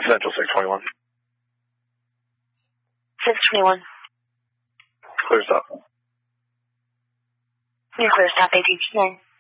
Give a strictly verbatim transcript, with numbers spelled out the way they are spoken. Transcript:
Central six twenty-one. six twenty-one. Clear stop. You're clear stop, A T T nine.